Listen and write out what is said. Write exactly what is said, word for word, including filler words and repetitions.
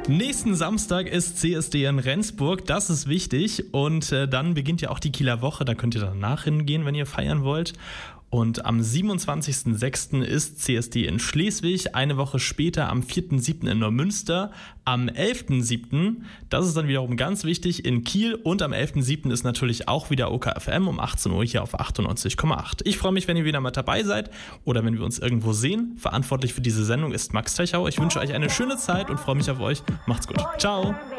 Nächsten Samstag ist C S D in Rendsburg, das ist wichtig. Und äh, dann beginnt ja auch die Kieler Woche, da könnt ihr danach hingehen, wenn ihr feiern wollt. Und am siebenundzwanzigsten sechsten ist C S D in Schleswig, eine Woche später am vierten siebten in Neumünster, am elften siebten, das ist dann wiederum ganz wichtig, in Kiel, und am elften siebten ist natürlich auch wieder O K F M um achtzehn Uhr hier auf achtundneunzig Komma acht. Ich freue mich, wenn ihr wieder mit dabei seid oder wenn wir uns irgendwo sehen. Verantwortlich für diese Sendung ist Max Techau. Ich wünsche euch eine schöne Zeit und freue mich auf euch. Macht's gut. Ciao.